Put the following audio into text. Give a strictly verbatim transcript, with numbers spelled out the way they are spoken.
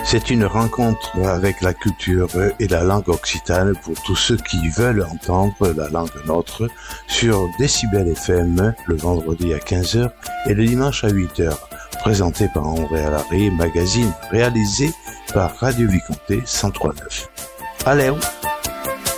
C'est une rencontre avec la culture et la langue occitane pour tous ceux qui veulent entendre la langue nôtre sur Décibel F M le vendredi à quinze heures et le dimanche à huit heures. Présenté par André Alary, magazine réalisé par Radio Vicomté cent trois neuf. Allez!